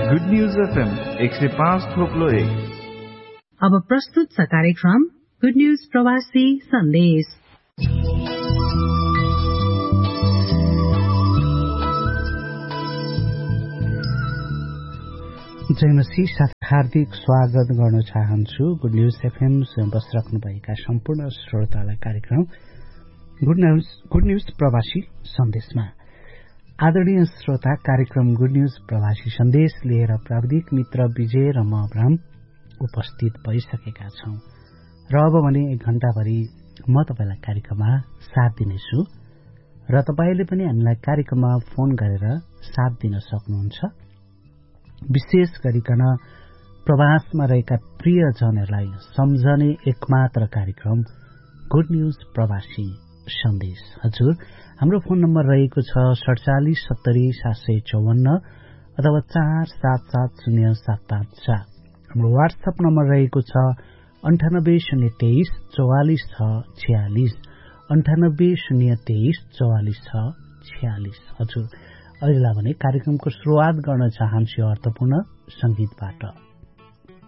Good news FM 105.1। अब प्रस्तुत छ कार्यक्रम गुड न्यूज प्रवासी सन्देश। जय मसीह साथ हार्दिक स्वागत गर्न चाहन्छु गुड न्यूज एफएम स्वयं बसिराख्नुभएका सम्पूर्ण श्रोतालाई कार्यक्रम गुड न्यूज प्रवासी सन्देशमा। आदरणीय श्रोता, कार्यक्रम गुड न्यूज प्रवासी सन्देश लिएर प्राविधिक मित्र विजय र म अब्राम उपस्थित भइसकेका छौं र अब भने 1 घण्टाभरि म तपाईलाई कार्यक्रममा साथ दिनेछु र तपाईले पनि हामीलाई कार्यक्रममा फोन गरेर साथ दिन सक्नुहुन्छ। विशेष गरिकन प्रवासमा रहेका प्रियजनहरूलाई सम्झने एकमात्र कार्यक्रम गुड न्यूज प्रवासी सन्देश। हजुर, हाम्रो फोन नम्बर रहेको छ 47 70 754 अथवा 477075। हाम्रो व्हाट्सएप नम्बर रहेको छ 98 023 44 646 98 023 44 646। हजुर, अहिलेलाई भने कार्यक्रमको सुरुवात गर्न चाहन्छु अर्थपूर्ण संगीतबाट।